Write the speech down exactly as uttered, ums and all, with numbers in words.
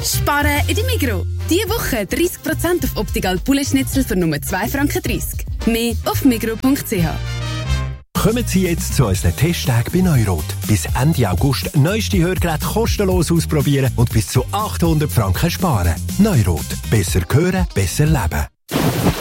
Sparen in die Migros. Diese Woche dreißig Prozent auf Optical Poulet-Schnitzel für nur zwei Franken dreißig. Mehr auf migros punkt c h. Kommen Sie jetzt zu unseren Testtagen bei Neurot. Bis Ende August neueste Hörgeräte kostenlos ausprobieren und bis zu achthundert Franken sparen. Neurot. Besser hören, besser leben.